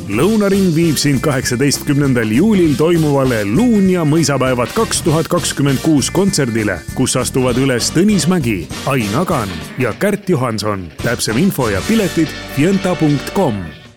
Lõunaring viib sind 18. juulil toimuvale Luun ja mõisapäevad 2026 kontserdile, kus astuvad üles Tõnis Mägi, Ain Agan ja Kärt Johanson. Täpsem info ja piletid fienta.com.